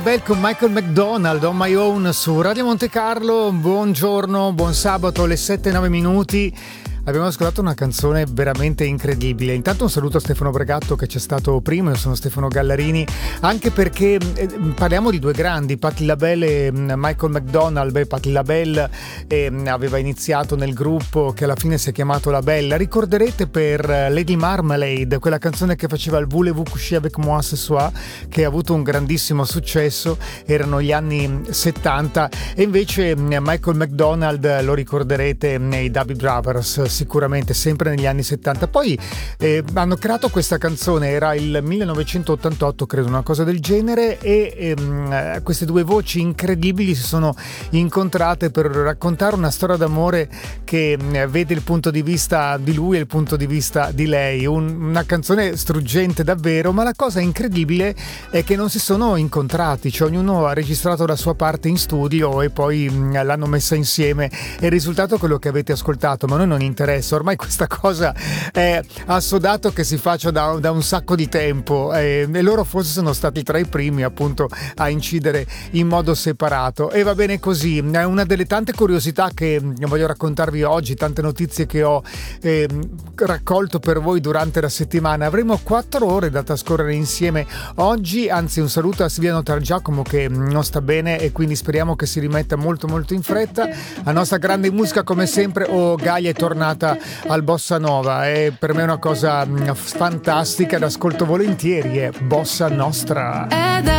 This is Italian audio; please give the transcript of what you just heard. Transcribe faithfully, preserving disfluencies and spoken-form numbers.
Bel con Michael McDonald, On My Own su Radio Monte Carlo. Buongiorno, buon sabato, alle sette e nove minuti. Abbiamo ascoltato una canzone veramente incredibile. Intanto un saluto a Stefano Bregatto che c'è stato prima. Io sono Stefano Gallarini, anche perché eh, parliamo di due grandi, Patti LaBelle e Michael McDonald. Beh, Patti LaBelle eh, aveva iniziato nel gruppo che alla fine si è chiamato La Bella. Ricorderete per Lady Marmalade, quella canzone che faceva il Voulez-vous coucher avec moi ce soir, che ha avuto un grandissimo successo. Erano gli anni settanta. E invece Michael McDonald lo ricorderete nei Doobie Brothers, sicuramente sempre negli anni settanta. Poi eh, hanno creato questa canzone, era il millenovecentottantotto credo, una cosa del genere, e ehm, queste due voci incredibili si sono incontrate per raccontare una storia d'amore che eh, vede il punto di vista di lui e il punto di vista di lei. Un, una canzone struggente davvero, ma la cosa incredibile è che non si sono incontrati, cioè ognuno ha registrato la sua parte in studio e poi mh, l'hanno messa insieme e il risultato è quello che avete ascoltato. Ma a noi non interessa, ormai questa cosa è assodato che si faccia da, da un sacco di tempo, eh, e loro forse sono stati tra i primi appunto a incidere in modo separato, e va bene così. È una delle tante curiosità che voglio raccontarvi oggi, tante notizie che ho eh, raccolto per voi durante la settimana. Avremo quattro ore da trascorrere insieme oggi, anzi un saluto a Silviano Targiacomo che non sta bene e quindi speriamo che si rimetta molto molto in fretta. La nostra grande musica come sempre. Oh, Gaia è tornata al Bossa Nova, è per me una cosa fantastica, l'ascolto volentieri, è Bossa Nostra.